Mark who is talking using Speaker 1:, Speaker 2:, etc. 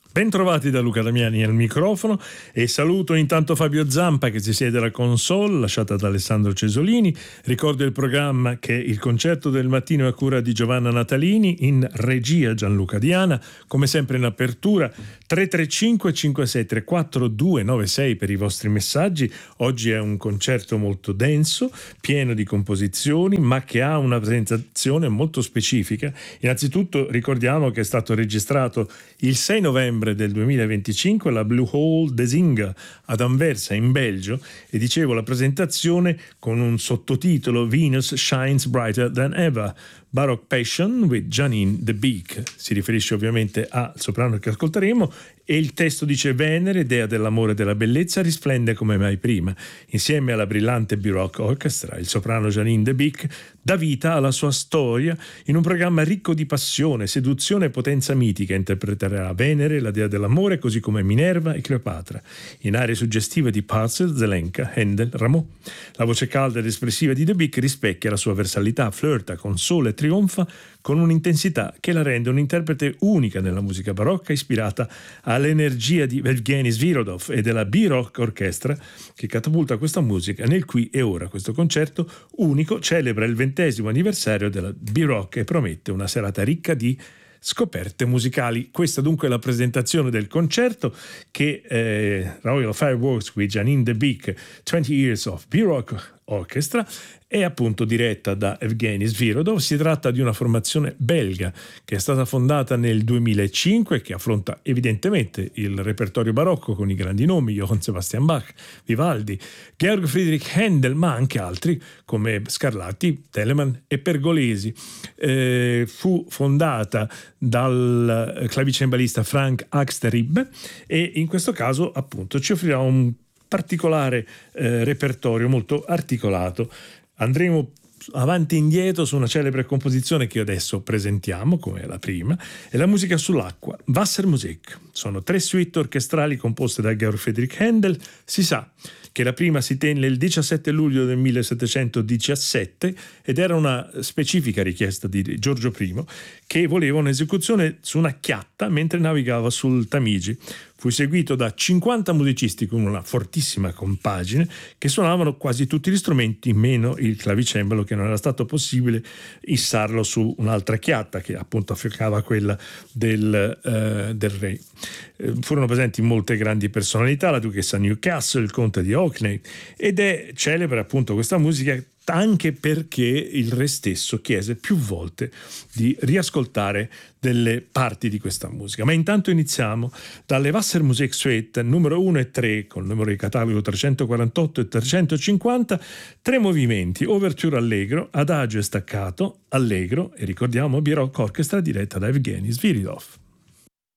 Speaker 1: Bentrovati da Luca Damiani al microfono e saluto intanto Fabio Zampa che si siede alla console, lasciata da Alessandro Cesolini. Ricordo il programma che il concerto del mattino è a cura di Giovanna Natalini, in regia Gianluca Diana, come sempre in apertura 335 5634 296 per i vostri messaggi. Oggi è un concerto molto denso, pieno di composizioni, ma che ha una presentazione molto specifica. Innanzitutto ricordiamo che è stato registrato il 6 novembre del 2025 alla Blue Hole de Zinga ad Anversa in Belgio, e dicevo la presentazione con un sottotitolo Venus Shines Brighter Than Ever, Baroque Passion with Janine de Beek. Si riferisce ovviamente al soprano che ascolteremo, e il testo dice: Venere, dea dell'amore e della bellezza, risplende come mai prima. Insieme alla brillante Baroque Orchestra, il soprano Janine de Beek dà vita alla sua storia in un programma ricco di passione, seduzione e potenza mitica. Interpreterà Venere, la dea dell'amore, così come Minerva e Cleopatra, in aree suggestive di Purcell, Zelenka, Handel, Rameau. La voce calda ed espressiva di de Beek rispecchia la sua versalità, flirta con sole e trionfa con un'intensità che la rende un'interprete unica nella musica barocca, ispirata all'energia di Evgeny Svirodov e della Baroque Orchestra, che catapulta questa musica nel qui e ora. Questo concerto unico celebra il 20° anniversario della Baroque e promette una serata ricca di scoperte musicali. Questa dunque è la presentazione del concerto che Royal Fireworks with Janine de Beek 20 Years of Baroque Orchestra è appunto diretta da Evgeny Svirodov. Si tratta di una formazione belga che è stata fondata nel 2005 e che affronta evidentemente il repertorio barocco con i grandi nomi Johann Sebastian Bach, Vivaldi, Georg Friedrich Händel, ma anche altri come Scarlatti, Telemann e Pergolesi. Fu fondata dal clavicembalista Frank Axterribbe e in questo caso appunto ci offrirà un particolare repertorio molto articolato. Andremo avanti e indietro su una celebre composizione che adesso presentiamo come la prima, è la musica sull'acqua, Wassermusik. Sono 3 suite orchestrali composte da Georg Friedrich Händel. Si sa che la prima si tenne il 17 luglio del 1717 ed era una specifica richiesta di Giorgio I, che voleva un'esecuzione su una chiatta mentre navigava sul Tamigi. Fu seguito da 50 musicisti con una fortissima compagine che suonavano quasi tutti gli strumenti meno il clavicembalo, che non era stato possibile issarlo su un'altra chiatta che appunto affiancava quella del re. Furono presenti molte grandi personalità, la duchessa Newcastle, il conte di Orkney, ed è celebre appunto questa musica anche perché il re stesso chiese più volte di riascoltare delle parti di questa musica. Ma intanto iniziamo dalle Wassermusik Suite numero 1 e 3 con il numero di catalogo 348 e 350, 3 movimenti: Overture allegro, adagio e staccato, allegro, e ricordiamo Baroque Orchestra diretta da Evgeny Sviridov.